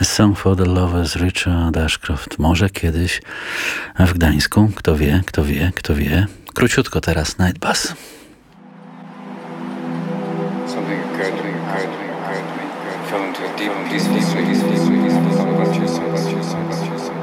Song for the Lovers Richard Ashcroft. Może kiedyś w Gdańsku. Kto wie, kto wie, kto wie. Króciutko teraz Night Bus. Something occurred to me. Fell into a deep, peaceful sleep. Thought about you.